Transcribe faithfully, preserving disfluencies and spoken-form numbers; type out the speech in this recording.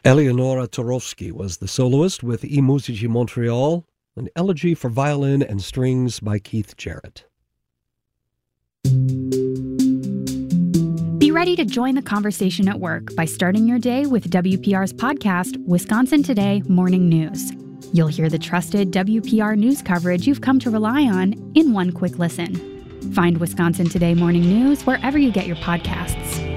Eleonora Torowski was the soloist with I Musici Montreal, an elegy for violin and strings by Keith Jarrett. Be ready to join the conversation at work by starting your day with W P R's podcast, Wisconsin Today Morning News. You'll hear the trusted W P R news coverage you've come to rely on in one quick listen. Find Wisconsin Today Morning News wherever you get your podcasts.